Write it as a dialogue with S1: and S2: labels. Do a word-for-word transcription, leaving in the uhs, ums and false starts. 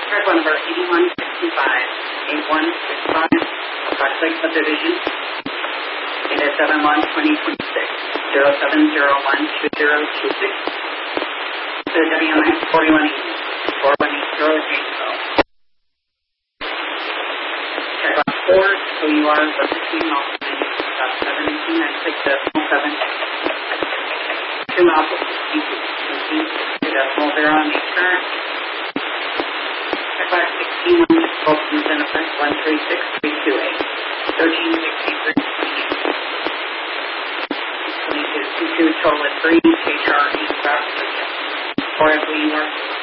S1: Track one number eighty-one sixty-five, eighty-one sixty-five, Fox Lake Subdivision. It is seven one twenty twenty-six, zero seven zero one two zero two six. To the W M X forty-one eighty, four one eight zero Janesville. Check on four, so you are the fifteen miles per minute, about seventeen ninety-six decimal seven. Two miles per minute, two decimal zero on the current. Check five sixteen, one six Bolton, Jennifer, one three six three two eight, thirteen sixty-three twenty-two, two two, total of three, H R E, South Virginia. Or if we were